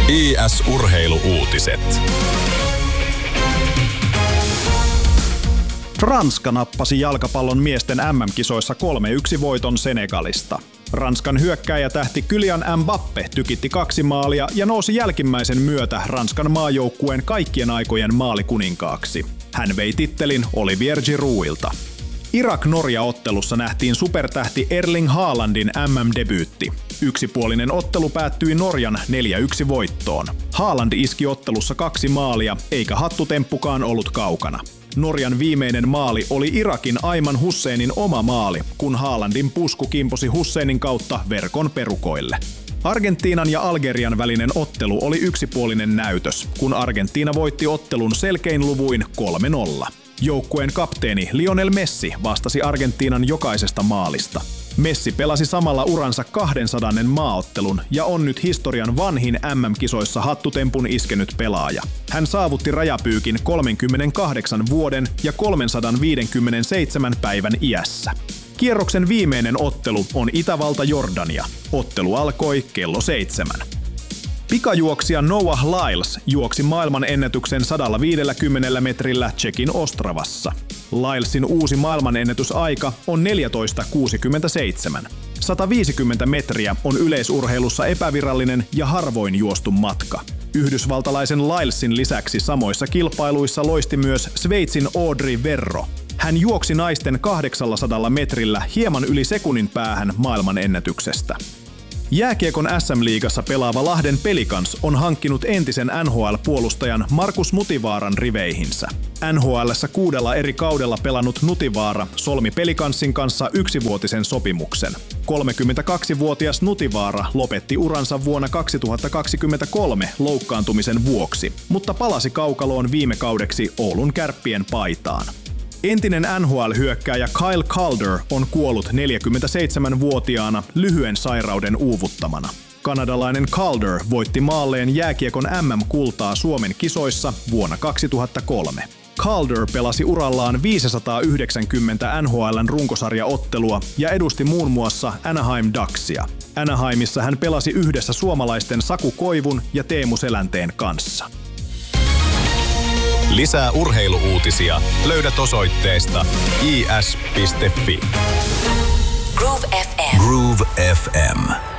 IS-urheilu-uutiset. Ranska nappasi jalkapallon miesten MM-kisoissa 3-1 voiton Senegalista. Ranskan hyökkääjätähti Kylian Mbappé tykitti 2 maalia ja nousi jälkimmäisen myötä Ranskan maajoukkueen kaikkien aikojen maalikuninkaaksi. Hän vei tittelin Olivier Giroudilta. Irak-Norja-ottelussa nähtiin supertähti Erling Haalandin MM-debyytti. Yksipuolinen ottelu päättyi Norjan 4-1 voittoon. Haaland iski ottelussa 2 maalia, eikä hattutemppukaan ollut kaukana. Norjan viimeinen maali oli Irakin Ayman Husseinin oma maali, kun Haalandin pusku kimposi Husseinin kautta verkon perukoille. Argentiinan ja Algerian välinen ottelu oli yksipuolinen näytös, kun Argentiina voitti ottelun selkein luvuin 3-0. Joukkueen kapteeni Lionel Messi vastasi Argentiinan jokaisesta maalista. Messi pelasi samalla uransa 200. maaottelun ja on nyt historian vanhin MM-kisoissa hattutempun iskenyt pelaaja. Hän saavutti rajapyykin 38 vuoden ja 357 päivän iässä. Kierroksen viimeinen ottelu on Itävalta-Jordania. Ottelu alkoi kello 7. Pikajuoksija Noah Lyles juoksi maailmanennätyksen 150 metrillä Tšekin Ostravassa. Lylesin uusi maailmanennätysaika on 14.67. 150 metriä on yleisurheilussa epävirallinen ja harvoin juostu matka. Yhdysvaltalaisen Lylesin lisäksi samoissa kilpailuissa loisti myös Sveitsin Audrey Verro. Hän juoksi naisten 800 metrillä hieman yli sekunnin päähän maailmanennätyksestä. Jääkiekon SM-liigassa pelaava Lahden Pelicans on hankkinut entisen NHL-puolustajan Markus Nutivaaran riveihinsä. NHL:ssä 6 eri kaudella pelannut Nutivaara solmi Pelicansin kanssa 1-vuotisen sopimuksen. 32-vuotias Nutivaara lopetti uransa vuonna 2023 loukkaantumisen vuoksi, mutta palasi kaukaloon viime kaudeksi Oulun Kärppien paitaan. Entinen NHL-hyökkääjä Kyle Calder on kuollut 47-vuotiaana lyhyen sairauden uuvuttamana. Kanadalainen Calder voitti maalleen jääkiekon MM-kultaa Suomen kisoissa vuonna 2003. Calder pelasi urallaan 590 NHL:n runkosarjaottelua ja edusti muun muassa Anaheim Ducksia. Anaheimissa hän pelasi yhdessä suomalaisten Saku Koivun ja Teemu Selänteen kanssa. Lisää urheilu-uutisia löydät osoitteesta is.fi. Groove FM. Groove FM.